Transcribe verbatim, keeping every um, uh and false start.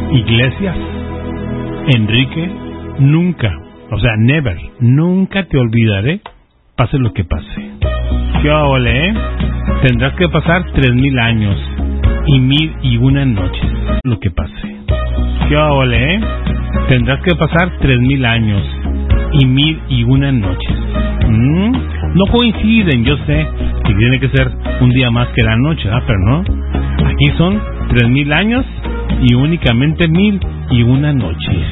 Iglesias, Enrique, nunca, o sea, never, nunca te olvidaré, pase lo que pase. ¿Qué ole, eh? Tendrás que pasar tres mil años y mil y una noches, lo que pase. ¿Qué ole, eh? Tendrás que pasar tres mil años y mil y una noches. ¿Mm? No coinciden, yo sé que tiene que ser un día más que la noche, ¿ah? Pero no. Aquí son tres mil años y únicamente mil y una noches.